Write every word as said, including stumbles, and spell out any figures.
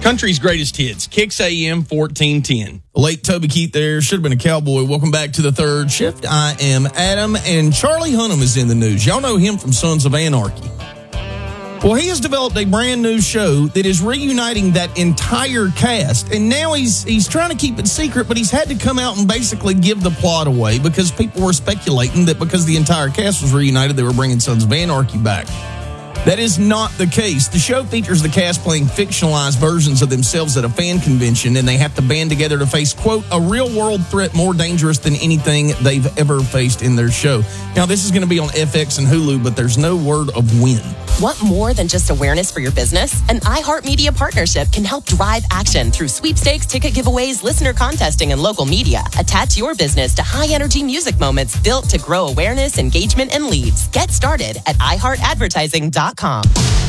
Country's greatest hits, Kicks A M fourteen ten. Late Toby Keith there. Should have been a cowboy. Welcome back to the third shift. I am Adam, and Charlie Hunnam is in the news. Y'all know him from Sons of Anarchy. Well, he has developed a brand new show that is reuniting that entire cast, and now he's he's trying to keep it secret, but he's had to come out and basically give the plot away because people were speculating that because the entire cast was reunited, they were bringing Sons of Anarchy back. That is not the case. The show features the cast playing fictionalized versions of themselves at a fan convention, and they have to band together to face, quote, a real-world threat more dangerous than anything they've ever faced in their show. Now, this is going to be on F X and Hulu, but there's no word of when. Want more than just awareness for your business? An iHeartMedia partnership can help drive action through sweepstakes, ticket giveaways, listener contesting, and local media. Attach your business to high-energy music moments built to grow awareness, engagement, and leads. Get started at i heart advertising dot com.